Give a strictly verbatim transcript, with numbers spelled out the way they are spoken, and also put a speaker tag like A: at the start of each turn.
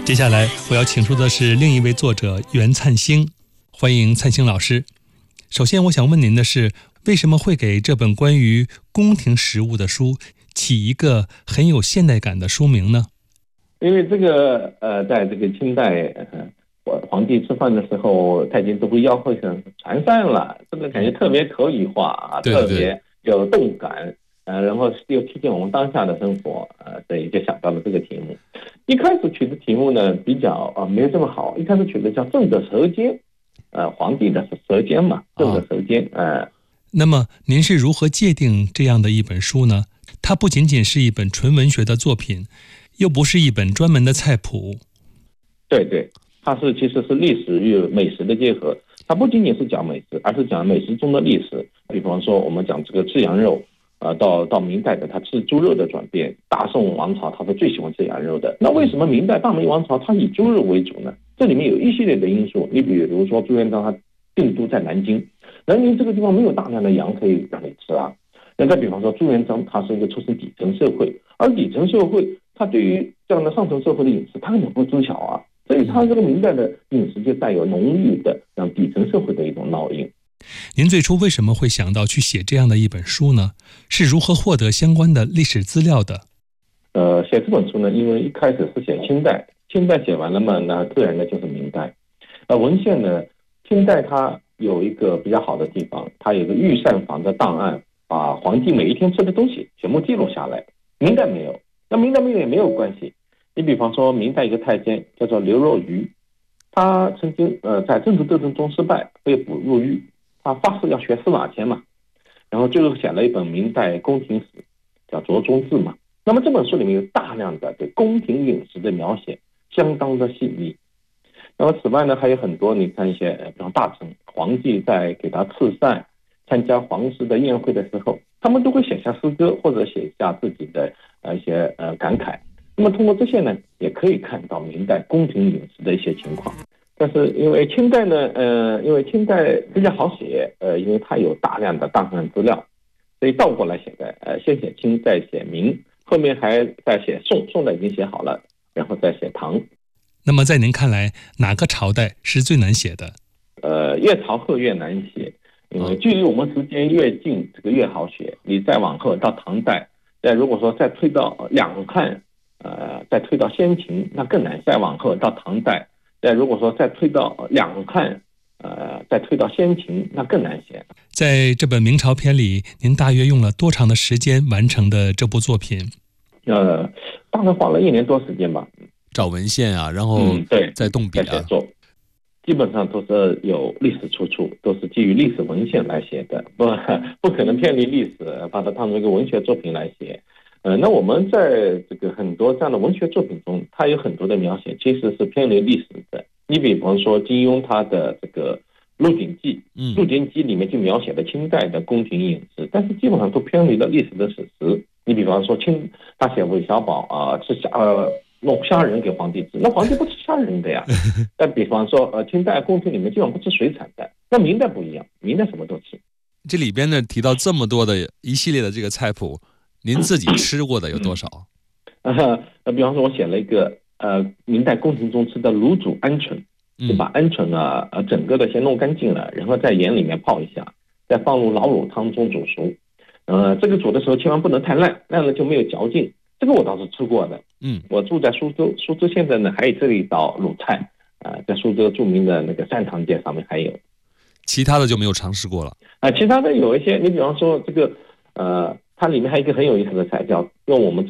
A: 接下来我要请出的是另一位作者袁灿星，欢迎灿星老师。首先我想问您的是，为什么会给这本关于宫廷食物的书起一个很有现代感的书名呢？
B: 因为这个呃，在这个清代，呃、皇帝吃饭的时候，太监都会吆喝声传膳了，这个感觉特别口语化啊，
A: 对对对，
B: 特别有动感，呃，然后又贴近我们当下的生活，呃，所以就想到了这个题目。一开始取的题目呢，比较啊、呃、没有这么好，一开始取的叫正的舌尖，呃，皇帝的舌尖嘛，正的舌尖，呃。
A: 那么您是如何界定这样的一本书呢？它不仅仅是一本纯文学的作品，又不是一本专门的菜谱。
B: 对对，它是其实是历史与美食的结合，它不仅仅是讲美食，而是讲美食中的历史。比方说我们讲这个吃羊肉，呃，到到明代的他吃猪肉的转变，大宋王朝他是最喜欢吃羊肉的。那为什么明代大明王朝他以猪肉为主呢？这里面有一系列的因素。你比如说朱元璋他定都在南京，南京这个地方没有大量的羊可以让你吃啊。那再比方说朱元璋他是一个出身底层社会，而底层社会他对于这样的上层社会的饮食他根本不知晓啊，所以他这个明代的饮食就带有浓郁的让底层社会的一种烙印。
A: 您最初为什么会想到去写这样的一本书呢？是如何获得相关的历史资料的？
B: 呃，写这本书呢，因为一开始是写清代，清代写完了嘛，那自然的就是明代。呃，文献呢，清代它有一个比较好的地方，它有个御膳房的档案，把皇帝每一天吃的东西全部记录下来。明代没有，那明代没有也没有关系。你比方说，明代一个太监叫做刘若愚，他曾经呃在政治斗争中失败，被捕入狱，他发誓要学司马迁嘛，然后最后写了一本明代宫廷史，叫《酌中志》嘛。那么这本书里面有大量的对宫廷饮食的描写，相当的细腻。那么此外呢，还有很多，你看一些比方大臣，皇帝在给他赐膳、参加皇室的宴会的时候，他们都会写下诗歌或者写下自己的呃一些呃感慨。那么通过这些呢，也可以看到明代宫廷饮食的一些情况。但是因为清代呢，呃，因为清代比较好写，呃，因为它有大量的档案资料，所以倒过来写的，呃，先写清，再写明，后面还再写宋，宋代已经写好了，然后再写唐。
A: 那么在您看来，哪个朝代是最难写的？
B: 呃，越朝后越难写，因为距离我们时间越近，这个越好写。你再往后到唐代，再如果说再推到两汉，呃，再推到先秦，那更难。再往后到唐代，再如果说再推到两汉，呃，再推到先秦，那更难写。
A: 在这本明朝篇里，您大约用了多长的时间完成的这部作品？
B: 呃，大概花了一年多时间吧。
C: 找文献啊，然后
B: 嗯，对，
C: 再动笔啊，
B: 写作，基本上都是有历史出处，都是基于历史文献来写的，不不可能偏离历史，把它当成一个文学作品来写。呃，那我们在这个很多这样的文学作品中，它有很多的描写其实是偏离历史的。你比方说金庸他的这个《鹿鼎记》，
C: 嗯，
B: 《鹿鼎记》里面就描写了清代的宫廷饮食，但是基本上都偏离了历史的史实。你比方说清他写韦小宝啊，吃虾呃弄虾仁给皇帝吃，那皇帝不吃虾仁的呀。再比方说呃清代宫廷里面基本上不吃水产的，那明代不一样，明代什么都吃。
C: 这里边呢提到这么多的一系列的这个菜谱，您自己吃过的有多少？
B: 呃，比方说我写了一个呃明代宫廷中吃的卤煮鹌鹑，就把鹌鹑啊呃整个的先弄干净了，然后在盐里面泡一下，再放入老卤汤中煮熟。呃，这个煮的时候千万不能太烂，烂了就没有嚼劲。这个我倒是吃过的。
C: 嗯，
B: 我住在苏州，苏州现在呢还有这一道鲁菜，呃，在苏州著名的那个三堂街上面还有。
C: 其他的就没有尝试过了。
B: 啊、呃，其他的有一些，你比方说这个，呃，它里面还有一个很有意思的菜，叫用我们